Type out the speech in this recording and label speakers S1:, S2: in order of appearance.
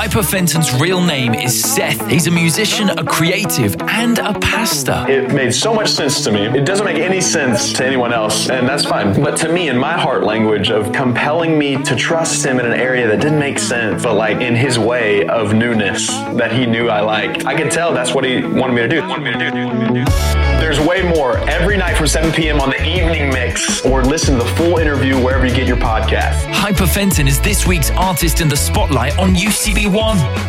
S1: Hyperfenton's real name is Seth. He's a musician, a creative, and a pastor.
S2: It made so much sense to me. It doesn't make any sense to anyone else, and that's fine. But to me, in my heart language of compelling me to trust him in an area that didn't make sense, but like in his way of newness that he knew I liked, I could tell that's what he wanted me to do. There's way more every night from 7 p.m. on the Evening Mix, or listen to the full interview wherever you get your podcast.
S1: Hyperfenton is this week's artist in the spotlight on UCB1.